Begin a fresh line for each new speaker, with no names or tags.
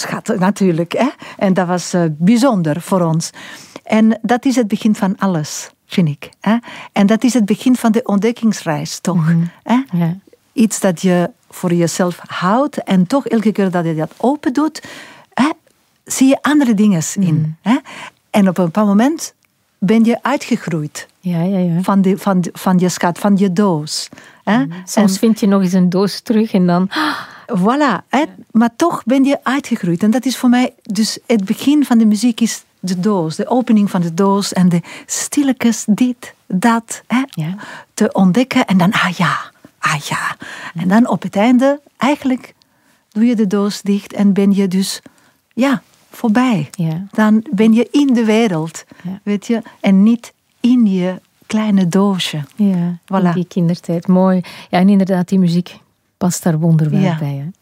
schat natuurlijk. Hè? En dat was bijzonder voor ons. En dat is het begin van alles, vind ik. Hè? En dat is het begin van de ontdekkingsreis, toch?
Mm-hmm.
Hè?
Ja.
Iets dat je voor jezelf houdt en toch elke keer dat je dat open doet, zie je andere dingen in. Hè? En op een bepaald moment ben je uitgegroeid.
Ja.
Van je schat, van je doos. Hè?
Soms vind je nog eens een doos terug en dan...
Voilà, hè? Maar toch ben je uitgegroeid. En dat is voor mij, dus het begin van de muziek is de doos. De opening van de doos en de stilletjes dit, dat. Hè?
Ja.
Te ontdekken en dan, ah ja. En dan op het einde, eigenlijk doe je de doos dicht en ben je dus, voorbij.
Ja.
Dan ben je in de wereld, weet je. En niet in je kleine doosje.
Ja,
Voilà.
in die kindertijd. Mooi. Ja, en inderdaad, die muziek past daar wonderbaar bij. Hè?